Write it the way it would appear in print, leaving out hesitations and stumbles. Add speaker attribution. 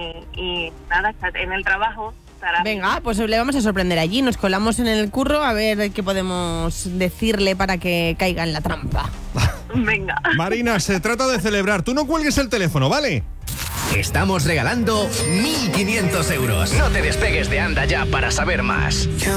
Speaker 1: y nada, en el trabajo estará.
Speaker 2: Venga, pues le vamos a sorprender allí. Nos colamos en el curro a ver qué podemos decirle para que caiga en la trampa.
Speaker 1: Venga.
Speaker 3: Marina, se trata de celebrar. Tú no cuelgues el teléfono, ¿vale?
Speaker 4: Estamos regalando 1.500 euros. No te despegues de Anda Ya para saber más.